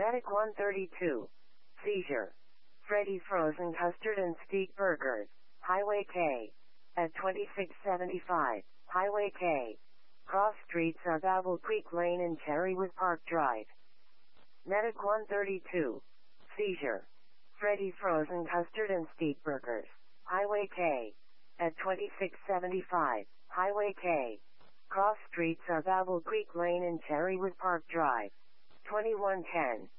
Medic 132. Seizure. Freddy's Frozen Custard and Steak Burgers. Highway K. At 2675. Highway K. Cross streets are Babel Creek Lane and Cherrywood Park Drive. Medic 132. Seizure. Freddy's Frozen Custard and Steak Burgers. Highway K. At 2675. Highway K. Cross streets are Babel Creek Lane and Cherrywood Park Drive. 2110.